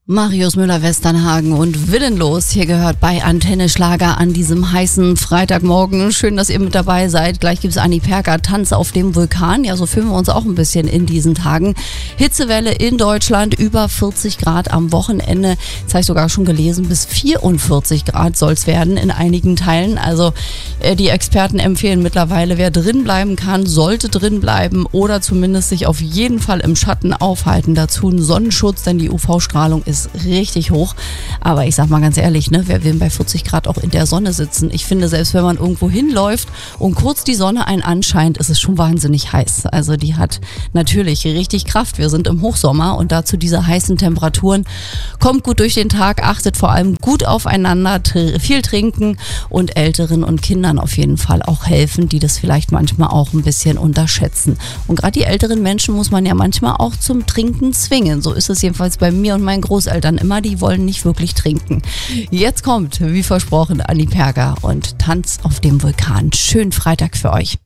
Marius Müller-Westernhagen und Willenlos. Hier gehört bei Antenne Schlager an diesem heißen Freitagmorgen. Schön, dass ihr mit dabei seid. Gleich gibt es Anni Perker, Tanz auf dem Vulkan. Ja, so fühlen wir uns auch ein bisschen in diesen Tagen. Hitzewelle in Deutschland, über 40 Grad am Wochenende. Jetzt habe ich sogar schon gelesen, bis 44 Grad soll es werden in einigen Teilen. Also die Experten empfehlen mittlerweile, wer drin bleiben kann, sollte drin bleiben oder zumindest sich auf jeden Fall im Schatten aufhalten. Dazu ein Sonnenschutz, denn die UV-Strahlung ist richtig hoch. Aber ich sag mal ganz ehrlich, ne, wer will bei 40 Grad auch in der Sonne sitzen? Ich finde, selbst wenn man irgendwo hinläuft und kurz die Sonne einen anscheint, ist es schon wahnsinnig heiß. Also die hat natürlich richtig Kraft. Wir sind im Hochsommer und dazu diese heißen Temperaturen. Kommt gut durch den Tag, achtet vor allem gut aufeinander, viel trinken und Älteren und Kindern auf jeden Fall auch helfen, die das vielleicht manchmal auch ein bisschen unterschätzen. Und gerade die älteren Menschen muss man ja manchmal auch zum Trinken zwingen. So ist es jedenfalls bei mir und meinen Großeltern immer, die wollen nicht wirklich trinken. Jetzt kommt, wie versprochen, Anni Perker und Tanz auf dem Vulkan. Schönen Freitag für euch.